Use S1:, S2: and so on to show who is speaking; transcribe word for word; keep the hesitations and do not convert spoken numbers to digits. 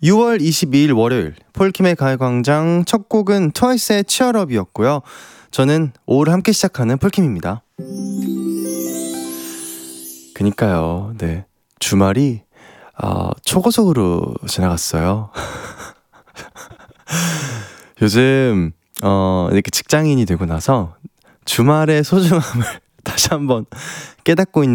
S1: 유월 이십이일 월요일 폴킴의 가요광장 첫 곡은 트와이스의 치얼업이었고요. 저는 오후를 함께 시작하는 폴킴입니다. 그니까요. 네, 주말이 어, 초고속으로 지나갔어요. 요즘 어, 이렇게 직장인이 되고 나서 주말의 소중함을 다시 한번 깨닫고 있는